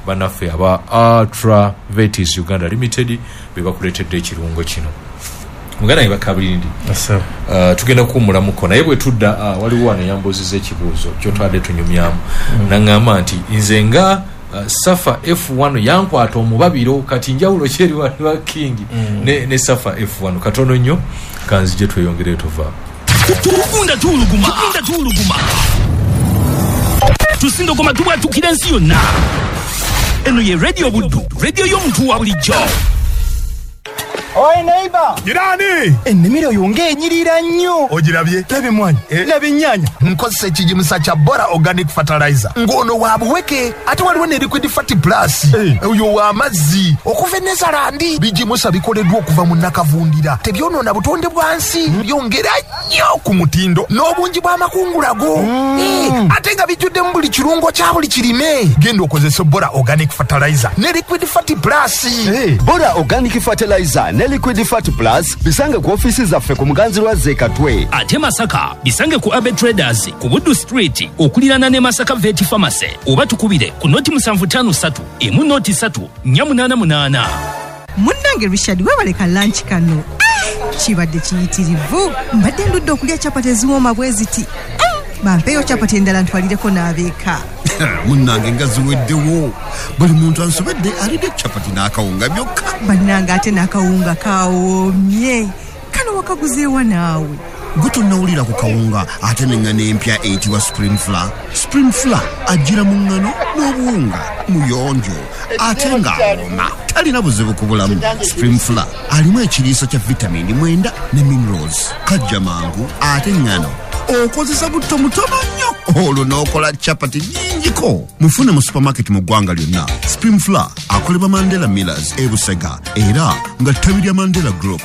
banaffe aba Ultra Vetis Uganda Limited bebakuletedde ekirungo kino mugana ibakabirindi uh, tugenda kuumulamuko naye bwe tudda uh, waliwo wano yambozizza ekibuuzo kyotwadde tunyumyamu mm. naŋŋamba nti nze nga uh, Safa F one yankwata omubabiro kati njawulo kyeri wa King mm. ne, ne Safa F one katono nnyo kanzije tweyongere tuva tukunda tuluguma tukunda tuluguma tusindogoma tubwatukira ensi yonna eno ye Radio Buddu radio y'omuntu wa bulijjo. Oi neighbor. Jirani. Ennimiro yonge enyirira nnyo. Ogirabye? Labe mwanya. Eh? Labe nnyanya. Nkozesa ekigimusa kya Bora Organic Fertilizer. Ngono wabuweke ate waliwo ne Liquid Fat Plus. Eh. Oyo wa mazzi. Okuva Nezalandi. Bigimusa bikoleddwa okuva mu nakavundira. Tebyonoona butonde bwansi. Mm. Byongera nnyo ku mutindo n'obungi bw'amakungulago. Mm. Eh. Ate nga bijjudde mu buli kirungo kya buli kirime. Genda okozesa Bora Organic Fertilizer ne Liquid Fat Plus. Eh. Bora Organic Fertilizer ne Liquid Fat Plus bisange ku ofisi zaffe ku Muganzirwa Zekatwe. Ate Masaka bisange ku Abe Traders ku Buddu Street okulirana ne Masaka Vet Pharmacy oba tukubire ku noti musanvu ttaano ssatu emu noti ssatu nnya munaana munaana. Munnange Richard webaleka lunch kano kibadde kiyitirivu mbadde ndudde okulya capati eziwooma bwe ziti bampeeyo capati endala ntwalireko n'abeeka. Munnange nga ziweddewo buli muntu ansobedde alidde capati n'akawunga byokka. Bannange ate n'akawunga kawoomye kano wakaguzeewa naawe. Gwe tonnawulira ku kawunga ate n'eŋŋano empya eyitibwa Spring Flour. Spring Flour ajjira mu ŋŋano n'obuwunga muyonjo ate ng'awooma talina buzibu ku bulamu. Spring Flour alimu ekiriiso kya vitamini mwenda ne minerals kajja mangu ate ŋŋano okozesa butto mutono nnyo olwo n'okola capati nnyingiko. Mufune mu supermarket mu ggwanga lyonna. Spring Flour akolebwa Mandela Millers e Busega era nga ttabi lya Mandela Group.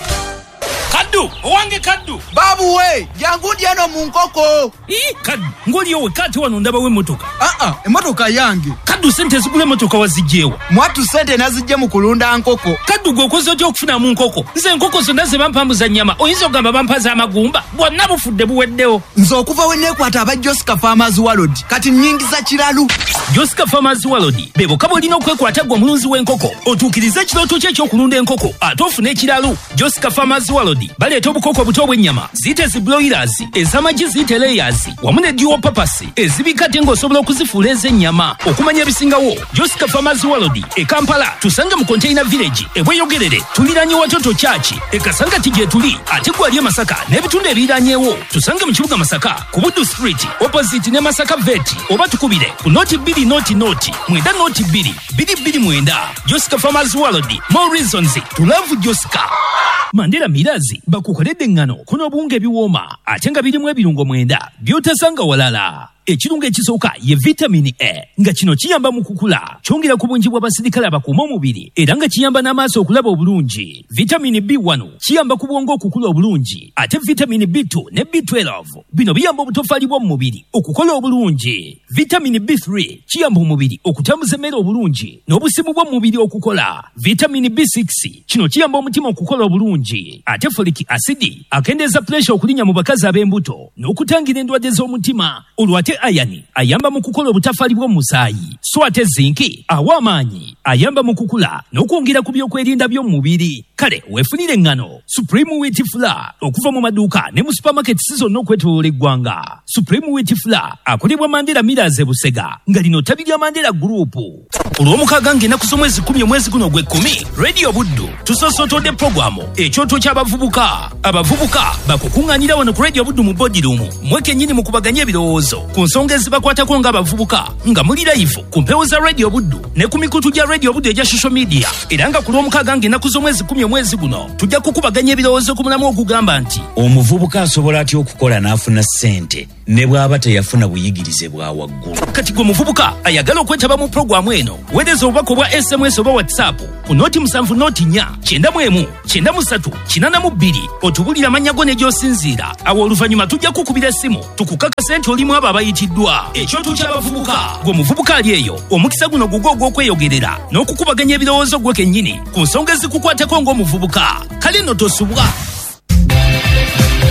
Kaddu owange Kaddu Babu we jangu ndi ano mu nkoko. Ii Kaddu ng'oliyo wekati wano ndabawo emmotoka. Ah ah emmotoka yange. Kaddu sente zigula emmotoka wazigyewa. Mwatu sente nazijje mu kulunda nkoko. Kaddu gwe okoze otya okufuna mu nkoko? Nze enkoko zonna ze bampambuza nnyama oyinza ogamba bampaza amagumba bwonna bufudde buweddewo. Nze okuva we neekwata aba Josika Farmers World kati nnyingiza kiralu. Josika Farmers World be bokka bw'olina okwekwata gwe omulunzi w'enkoko otuukirize ekirooto kye eky'okulunda enkoko ate ofune ekiralu. Josika Farmers World baleeta obukoko obuto bw'ennyama ziyite zi broilers ez'amagi ziyite layers wamu ne dual purpose ezibika ate ng'osobola okuzifuula ez'ennyama. Okumanya ebisingawo Josika Farmers World e Kampala tusange mu Container Village e Bweyogerere tuliranye Watoto Church e Kasangati gye tuli ate gwali e Masaka n'ebitundu ebiranyeewo tusange mu kibuga Masaka ku Buddu Street opposite ne Masaka Vet oba tukubire ku noti bbiri noti noti mwenda noti bbiri bbiri bbiri mwenda. Josika Farmers World more reasons to love Josika. Mandela Millers bakukoledde eŋŋano kuno obuwunga ebiwooma ate nga birimu ebirungo mwenda by'otasanga walala. Ekirungo ekisooka ye vitamini A nga kino kiyamba mu kukula kyongera ku bungi bw'abasirikale abakuuma omubiri era nga kiyamba n'amaaso okulaba obulungi. Vitamini B one kiyamba ku bwongo okukula obulungi ate vitamini B two ne B twelve bino biyamba obutofaali bw'omu mubiri okukola obulungi. Vitamini B three kiyamba omubiri okutambuza emmere obulungi n'obusimu bw'omu mubiri okukola. Vitamini B six kino kiyamba omutima okukola obulungi ate folic acid akendeeza pressure okulinnya mu bakazi ab'embuto n'okutangira endwadde z'omutima olwo ate ayani ayamba mu kukola obutafaali bw'omu musaayi so ate zinki awa amaanyi ayamba mu kukula n'okwongera ku byokwerinda by'omu mubiri. Kale weefunire eŋŋano Supreme Wheat Flour okuva mu maduuka ne mu supermarkets zonna okwetooloola eggwanga. Supreme Wheat Flour akolebwa Mandela Millers e Busega nga lino ttabi lya Mandela Group. Olw'omukaaga ng'ennaku z'omwezi kumi omwezi guno gwe kkumi Radio Buddu tusosootodde puroguramu ekyoto ky'abavubuka. Abavubuka bakukuŋŋaanira wano ku Radio Buddu mu body room mwekennyini mu kubaganya ebirowoozo ku nsonga ezibakwatako ng'abavubuka nga muli live ku mpewo za Radio Buddu ne ku mikutu gya Radio Buddu egya social media era nga ku lw'omukaaga ng'ennaku z'omwezi kumi omwezi guno tujja kukubaganya ebirowoozo ku mulamu ogugamba nti omuvubuka asobola atya okukola n'afuna ssente ne bw'aba teyafuna buyigirize bwa waggulu. Kati gwe muvubuka ayagala okwetaba mu puroguramu eno weereza obubaka obwa S M S oba WhatsApp ku noti musanvu noti nnya kyenda mu emu kyenda mu ssatu kinaana mu bbiri otubulira amannya go ne gy'osinziira awo oluvannyuma tujja kukubira essimu tukukakase nti olimu abo abayitiddwa. Ekyoto ky'abavubuka gwe muvubuka ali eyo omukisa guno gugwo ogw'okweyogerera n'okukubaganya ebirowoozo gwe kennyini ku nsonga ezikukwatako ng'omuvubuka. Kale nno tosubwa.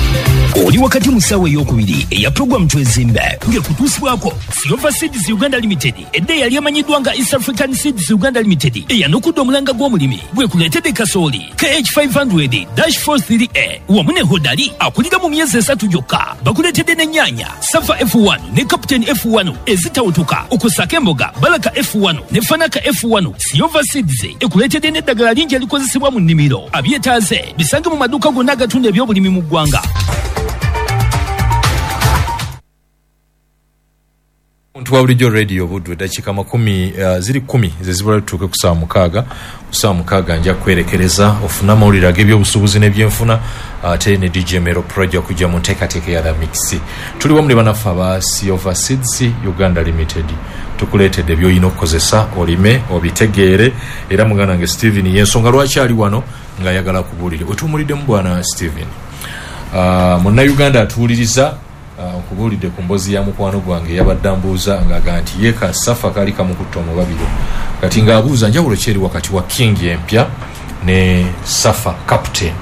oli wakati mu ssaawa ey'okubiri eya pulogulaamu twezimbe ng'ekutuusibwako Silver Seeds Uganda Limited edda eyali emanyiddwa nga East African Seeds Uganda Limited eyanukudde omulanga gw'omulimi bwekuleetedde kasooli K H five hundred four three A wamu ne hodali akulira mu myezi esatu gyokka bakuleetedde n'ennyaanya Safa F one ne Captain F one ezitawutuka okusaka emboga Baraka F one ne Fanaka F one. Silver Seeds ekuleetedde n'eddagala lingi elikozesebwa mu nnimiro abyetaaze bisange mu maduuka gonna agatunda ebyobulimi mu ggwanga. Tuwa bulijjo radio Buddu dakika makumi uh, ziri kumi zezibula tutuuke ku saa mukaaga ku saa mukaaga nja kwerekereza ofuna amawulire ag'ebyobusuubuzi n'ebyenfuna ate ne D J Mero project kujja mu nteekateeka ya The Mix. Tuli wamu ne bannaffe aba Silver Seeds Uganda Limited tukuleetedde by'olina okukozesa olime obitegeere era muganda wange Steven y'ensonga lwaki ali wano ng'ayagala kubuulire wetuwumuliddemu bwana Steven. Uh, Munnayuganda atuwuliriza okubuulidde ku mbozi ya mukwano gwange yabadde ambuuza ng'aga nti ye ka Safa kaali kamukutta omubabiro kati ng'abuuza njawulo ki eri wakati wa King empya ne Safa Captain.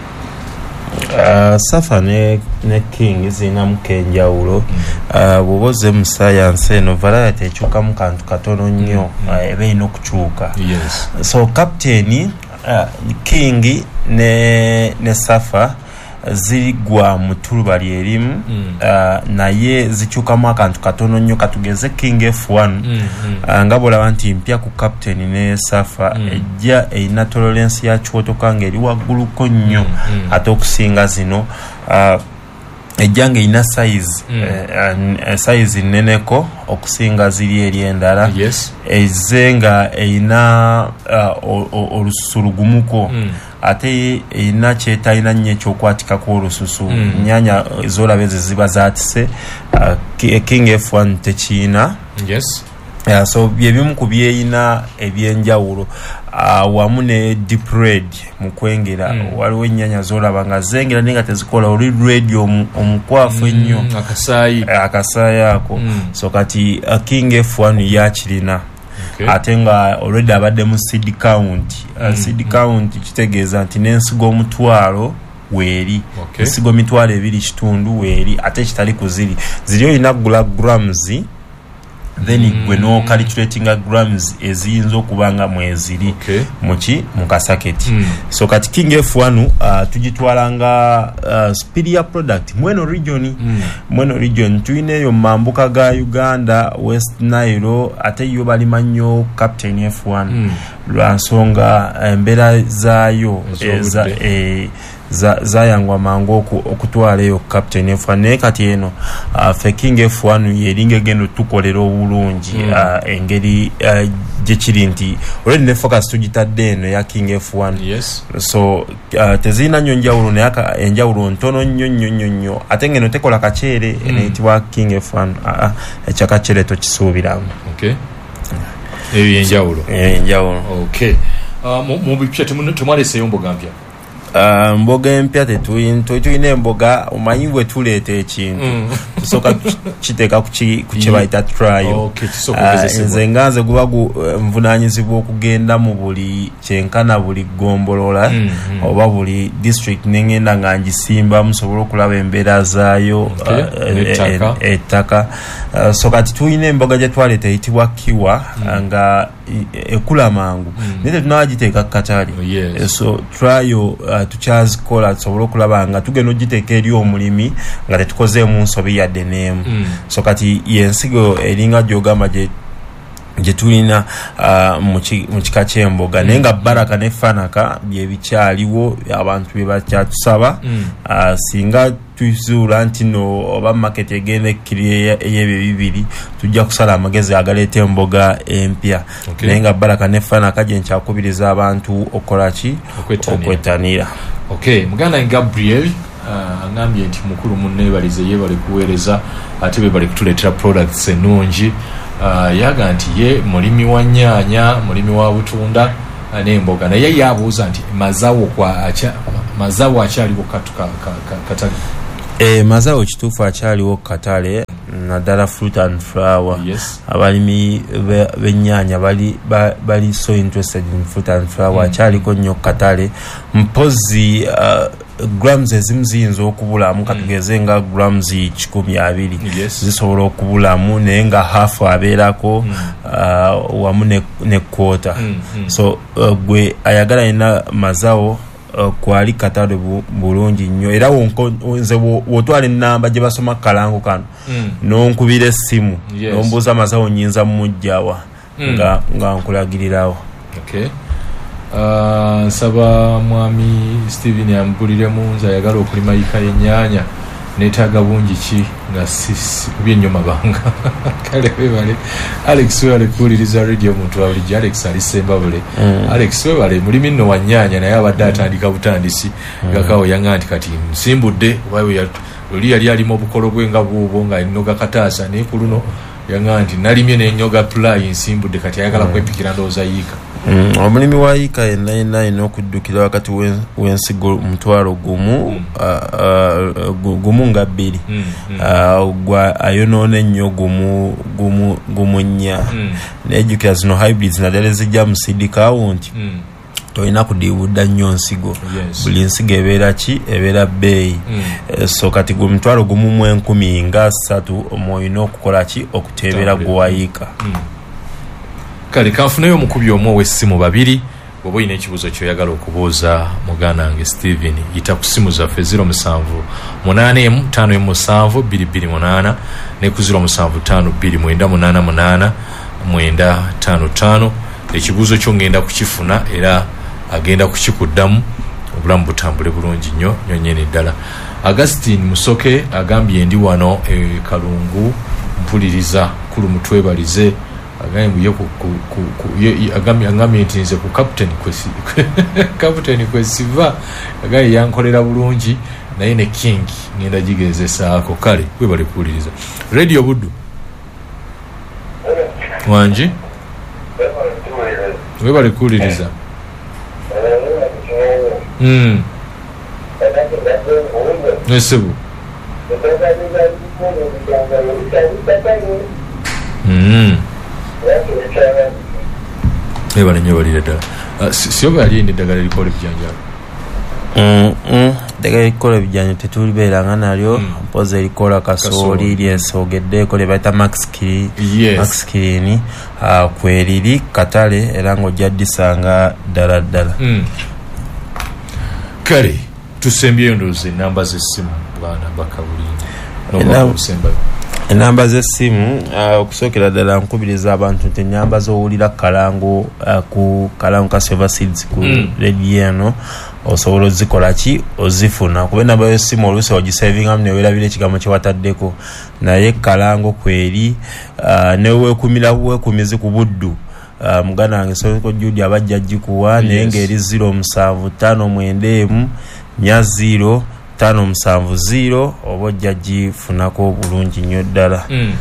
Uh, Safa ne, ne King zirinamuko enjawulo uh, bw'oba ozze mu science eno variety ekyukamu kantu katono nnyo uh, eba erina okukyuka. Yes. So Captain uh, King ne, ne Safa zigwa mu tuluba lyerimu mm. uh, naye zikyukamu akantu katono nnyo katugeze King F one mm, mm. uh, nga bw'olaba nti mpya ku Captain ne Safa mm. ejja erina tolerance ya kyotoka ng'eri wagguluko nnyo mm, mm. ate okusinga zino uh, ejjanga erina size mm. uh, uh, size nneneko okusinga ziri eri endala. Yes. Ezze nga erina uh, olususu lugumuko mm. ate erina kyetalina nnyo ekyokwatikako olususu mm. nnyanya ez'olaba ezo ziba zaatise uh, King F one tekiina. Yes. Uh, so byebimu ku byeyina ebyenjawulo uh, wamu ne deep red mu kwengera mm. waliwo ennyanya z'olaba nga zengera naye nga tezikola oli red omukwafu ennyo mm, akasaayi uh, akasaayi ako mm. so kati uh, King F one yakirina. Okay. Ate nga already abadde mu seed count uh, mm. seed count kitegeeza nti n'ensigo omutwalo weeri. Okay. Ensigo mitwalo ebiri kitundu weeri ate kitali ku ziri ziri olina gula grams then mm. gwe no calculating grams eziyinza okubanga mweziri. Okay. muki mu kasaketi mm. so kati King F one uh, tugitwalanga uh, superior product mweno region mm. mweno region tuyina eyo mambuka ga Uganda West Nile ate yo balima nnyo Captain F one mm. lwansonga embeera zaayo eza e, za zayangwa mangu okutwala eyo Captain F one naye kati eno uh, fe King F one yeringa gendo tukolera obulungi mm. uh, engeri uh, gyekiri nti already ne focus tugitadde eno ya King F one. Yes. So uh, tezirina nnyo njawulo naye enjawulo ntono nnyo nnyo nnyo nnyo ate ngeno tekola kaceere mm. eneyitibwa King F one uh, uh, ekyakaceere tokisuubiramu. Okay. Eyo enjawulo enjawulo. Okay. Uh, mu bipya temwaleseyo mboga mpya. Uh, mboga empya tetuyina emboga omanyi bwe tuleeta ekintu mm. tusooka kiteeka ku kye bayita trial. Okay, uh, nze nga nze guba nvunaanyizibwa okugenda mu buli kyenkana buli ggombolola mm, mm. oba buli district nengenda nga ngisimba musobole okulaba embeera zaayo. Okay. uh, ettaka uh, so kati tuyina emboga gye twaleeta eyitibwa kiwa mm. nga ekula mangu mm. naye tetunagiteeka ku katale. Oh, yes. So trial uh, tukyazikola tusobole okulaba nga tugenda ogiteeka eri omulimi nga tetukozeemu nsobi yadde n'emu mm. so kati yensigo eringa gyogamba gye gyetulina uh, mu kika ky'emboga mm. naye nga Baraka ne Fanaka byebikyaliwo abantu bye bakyatusaba mm. uh, singa tuzuula nti no oba market egenda ekkiri ey'ebyo bibiri tujja kusala amagezi agaleeta emboga empya. Okay. naye nga Baraka ne Fanaka gye nkyakubiriza abantu okukola ki okwetanira. Okay, muganda Gabriel angambye uh, nti mukulu munneebalize yeebale kuweereza ate beebale kutuleetera products ennungi. Uh, yaga nti ye mulimi wa nnyaanya mulimi wa butunda uh, n'emboga naye yabuuza nti mazaawo kwa acha mazaawo akyaliwo katuka katale. E, mazaawo kituufu akyaliwo katale naddala fruit and flower. Yes. Abalimi b'ennyaanya bali bali so interested in fruit and flower. Kyaliko nnyo katale mpozi uh, grams ezimu ziyinza okubulamu katugeze nga grams kikumi abiri zisobola okubulamu naye nga half abeerako uh, wamu ne, ne quarter mm, mm. so uh, gwe ayagala ina mazawo uh, kwali katale bu, bulungi nnyo era nze wotwala ennamba gye basoma kalango kano mm. nonkubira essimu yes. nombuuza mazawo nyinza mumujjawa mm. nga, nga nkulagirirawo okay. Uh, nsaba mwami Steven yambuliremu nze ayagala okulima yika y'ennyaanya neetaaga bungi ki nga sikubye nnyo mabanga kale webale Alex webale kuwuliriza radio muntu wabulijjo Alex ali Sembabule mm. Alex webale mulimi nno wa nnyaanya naye abadde atandika butandisi mm. gakawo yanga nti kati nsimbudde wawe oli yali alimu obukolo bwe nga bwobwo nga alinoga kataasa naye ku luno yanga nti nalimye n'ennyoga pulayi nsimbudde kati ayagala mm. kwepikira ndowooza yiika Mm, omulimi wa yika yenna yenna alina okuddukira wakati w'ensigo omutwalo gumu mm. uh, uh, gumu nga bbiri mm, mm. uh, gwa ayonoona ennyo gumu gumu gumu nnya mm. nejjukira zino hybrids naddala ezijja mu seed count mm. tolina kudiibudda nnyo nsigo yes. buli nsigo ebeera ki ebeera bbeeyi mm. uh, so kati gwe mutwalo gumu mu enkumi nga ssatu omwoyina okukola ki okuteebera gwe wayika mm. kale kanfuneyo omukubi omu ow'essimu babiri bw'oba olina ekibuuzo kyoyagala okubuuza muganda wange Steven yita ku ssimu zaffe zero musanvu munaana emu ttaano emu musanvu bbiri bbiri munaana ne ku zero musanvu ttaano bbiri mwenda munaana munaana mwenda ttaano ttaano ekibuuzo kyo ngenda kukifuna era agenda kukikuddamu obulamu butambule bulungi nnyo nnyo nnyini ddala. Augustine Musoke agambye ndi wano e Kalungu mpuliriza kulu mutwebalize agambye ku agambye agambye nti nze ku captain kwesi captain kwesiva agambye yankolera bulungi naye ne king ngenda gigezesaako kale kwe bali kuwuliriza radio buddu wanji we bali kuwuliriza mm nesebu mm eba nenyo bali ddala sio bali ndi ddagala likole bijanjalo mm mm ddagala likole bijanjalo tetulibeeranga nalyo mpoze likola kasooli lyensogedde kole baita max key yes. max key uh, kweriri katale era ng'ojja ddisanga ddala ddala mm. kale tusembyeyo ndoze namba z'essimu bwana bakabulindi n'okusembayo enamba z'essimu okusookera ddala nkubiriza abantu nti enamba z'owulira kalango uh, ku kalango ka Silver Seeds ku mm. radio eno osobola ozikola ki ozifuna kuba enamba y'essimu oluusi ogisavingamu neweerabira ekigambo kye wataddeko naye kalango kweri uh, neweekumira weekumizi ku buddu uh, muganda wange Soko Judy abajja gikuwa yes. naye ng'eri zero musanvu ttaano mwenda emu nya zero tano musanvu zero oba ojja gifunako bulungi nnyo ddala mm.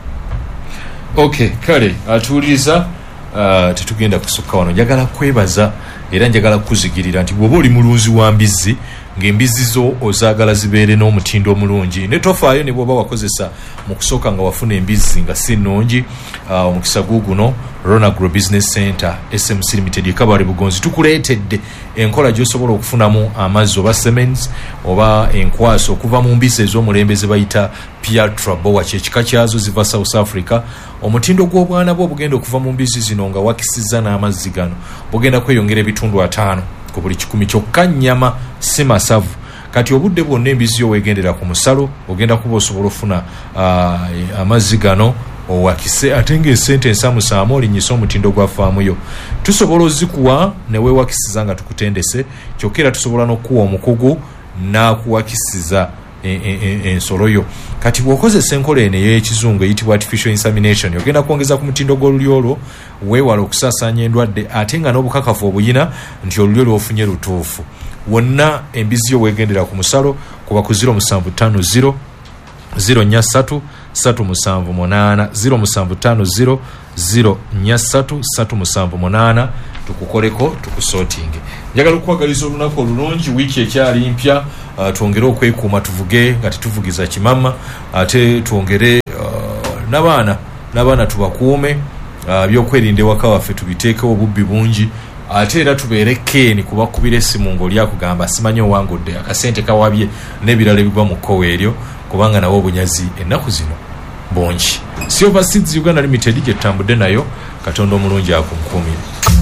okay kale atuuliza uh, tetugenda kusukka wano njagala kwebaza era njagala kuzigirira nti bw'oba oli mulunzi wa mbizzi ng'embizzi zo ozaagala zibeere n'omutindo omulungi ne tofaayo ne bw'oba wakozesa mu kusooka nga wafuna embizzi nga si nnungi uh, omukisa guguno Rona Agro Business Center S M C Limited ekabale Bugonzi tukuleetedde enkola gy'osobola okufunamu amazzi oba cements oba enkwaso okuva mu mbizzi ez'omulembe ze bayita Piatra Boa kyekika kyazo ziva South Africa omutindo gw'obwana bwo bugenda okuva mu mbizzi zino nga wakisizza n'amazzi gano bugenda kweyongera ebitundu ataano ku buli kikumi kyokka nnyama si masavu kati obudde bwonna embizzi oweegendera ku musalo ogenda kuba osobola ofuna uh, amazzi gano owakise ate ng'esente ensamusaamu olinyisa omutindo gwa faamu yo tusobola ozikuwa ne weewakisiza nga tukutendese kyokka era tusobola n'okuwa omukugu n'akuwakisiza ensolo yo kati bw'okozesa enkola eno ey'ekizungu eyitibwa artificial insemination ogenda kwongeza ku mutindo gw'olulyo olwo weewala okusaasaanya endwadde ate nga n'obukakafu obuyina nti olulyo lw'ofunye lutuufu wonna embizzi yo weegendera ku musalo kuba ku zero musanvu ttaano zero zero nnya ssatu ssatu musanvu munaana zero musanvu ttaano zero zero nnya ssatu ssatu musanvu munaana tukukoleko tukusootinge njagala okukwagaliza olunaku olulungi wiiki ekyali mpya uh, twongere okwekuuma tuvuge nga tetuvugiza kimama ate twongere uh, n'abaana n'abaana tubakuume uh, byokwerinda ewaka waffe tubiteekewo obubbi bungi ate era tubeere keeni kubakubira essimu ng'oli akugamba simanyi owangudde akasente kawabye n'ebirala ebigwa mu kkowa eryo kubanga nawo obunyazi ennaku zino bungi. Silver Seeds Uganda Limited gye ttambudde nayo Katonda omulungi akunkuumire.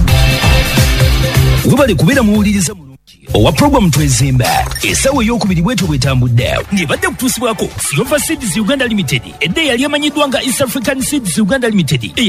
Webale kubeera muwuliriza mulungi owa program twezimba esawa ey'okubiri bwetyo bwetambudde ng'ebadde kutuusibwako Silver Seeds Uganda Limited edda eyali amanyiddwa nga East African Seeds Uganda Limited